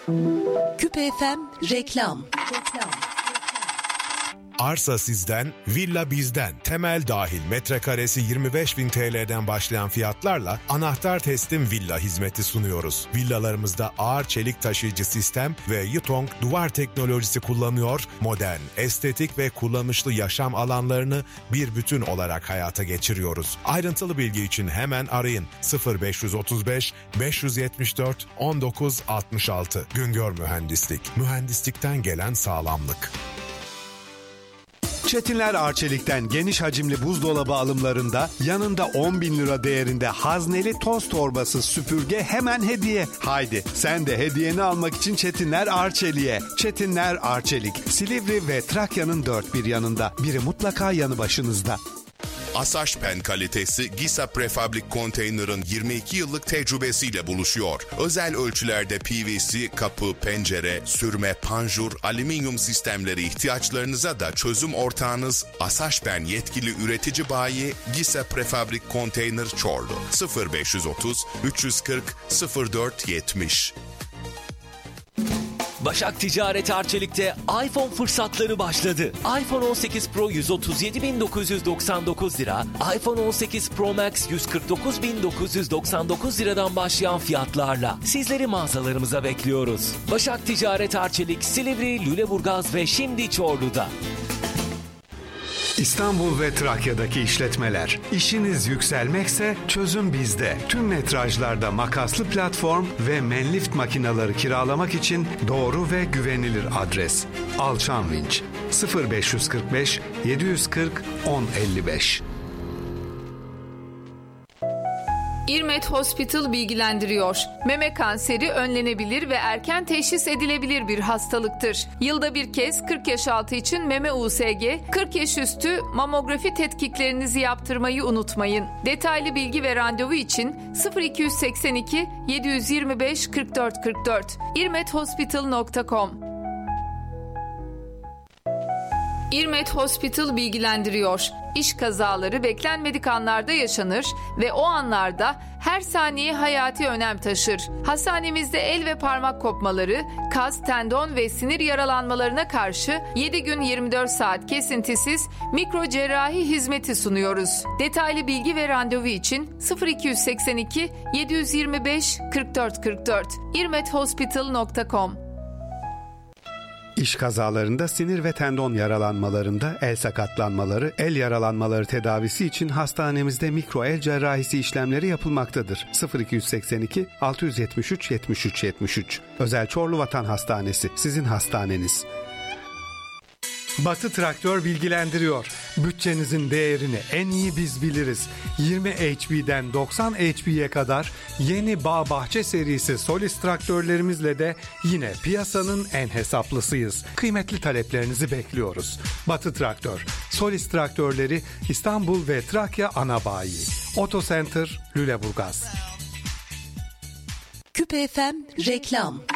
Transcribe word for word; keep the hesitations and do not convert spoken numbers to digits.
Küpe F M reklam. Reklam. Arsa sizden, villa bizden. Temel dahil metrekaresi yirmi beş bin T L'den başlayan fiyatlarla anahtar teslim villa hizmeti sunuyoruz. Villalarımızda ağır çelik taşıyıcı sistem ve Yutong duvar teknolojisi kullanıyor, modern, estetik ve kullanışlı yaşam alanlarını bir bütün olarak hayata geçiriyoruz. Ayrıntılı bilgi için hemen arayın sıfır beş otuz beş beş yetmiş dört on dokuz altmış altı. Güngör Mühendislik, mühendislikten gelen sağlamlık. Çetinler Arçelik'ten geniş hacimli buzdolabı alımlarında yanında on bin lira değerinde hazneli toz torbası süpürge hemen hediye. Haydi sen de hediyeni almak için Çetinler Arçelik'e. Çetinler Arçelik, Silivri ve Trakya'nın dört bir yanında. Biri mutlaka yanı başınızda. Asaşpen kalitesi Gisa Prefabrik Konteyner'ın yirmi iki yıllık tecrübesiyle buluşuyor. Özel ölçülerde P V C, kapı, pencere, sürme, panjur, alüminyum sistemleri ihtiyaçlarınıza da çözüm ortağınız Asaşpen yetkili üretici bayi Gisa Prefabrik Konteyner Çorlu. sıfır beş otuz üç yüz kırk sıfır dört yetmiş. Başak Ticaret Arçelik'te iPhone fırsatları başladı. iPhone on sekiz Pro yüz otuz yedi bin dokuz yüz doksan dokuz lira, iPhone on sekiz Pro Max yüz kırk dokuz bin dokuz yüz doksan dokuz liradan başlayan fiyatlarla sizleri mağazalarımıza bekliyoruz. Başak Ticaret Arçelik, Silivri, Lüleburgaz ve şimdi Çorlu'da. İstanbul ve Trakya'daki işletmeler. İşiniz yükselmekse çözüm bizde. Tüm metrajlarda makaslı platform ve menlift makineleri kiralamak için doğru ve güvenilir adres. Alçan Vinç sıfır beş kırk beş yedi yüz kırk on elli beş. İrmet Hospital bilgilendiriyor. Meme kanseri önlenebilir ve erken teşhis edilebilir bir hastalıktır. Yılda bir kez kırk yaş altı için meme U S G, kırk yaş üstü mamografi tetkiklerinizi yaptırmayı unutmayın. Detaylı bilgi ve randevu için sıfır iki yüz seksen iki yedi yüz yirmi beş kırk dört kırk dört irmet hospital nokta com. İrmet Hospital bilgilendiriyor. İş kazaları beklenmedik anlarda yaşanır ve o anlarda her saniye hayati önem taşır. Hastanemizde el ve parmak kopmaları, kas, tendon ve sinir yaralanmalarına karşı yedi gün yirmi dört saat kesintisiz mikro cerrahi hizmeti sunuyoruz. Detaylı bilgi ve randevu için sıfır iki yüz seksen iki yedi yüz yirmi beş kırk dört kırk dört irmet hospital nokta com. İş kazalarında, sinir ve tendon yaralanmalarında, el sakatlanmaları, el yaralanmaları tedavisi için hastanemizde mikro el cerrahisi işlemleri yapılmaktadır. sıfır iki yüz seksen iki altı yüz yetmiş üç yetmiş üç yetmiş üç. Özel Çorlu Vatan Hastanesi, sizin hastaneniz. Batı Traktör bilgilendiriyor. Bütçenizin değerini en iyi biz biliriz. yirmi H P'den doksan H P'ye kadar yeni Bağ Bahçe serisi Solis traktörlerimizle de yine piyasanın en hesaplısıyız. Kıymetli taleplerinizi bekliyoruz. Batı Traktör, Solis traktörleri İstanbul ve Trakya ana bayi. Oto Center, Lüleburgaz. Küpe F M reklam.